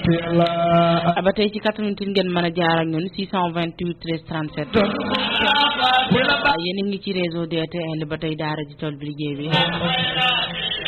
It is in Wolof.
ba tey ci 88 ngeen mën a jaar ak ñun 628 13 37 yéen a ngi ci réseau DTL ba tey daara ji tool bi liggéey bi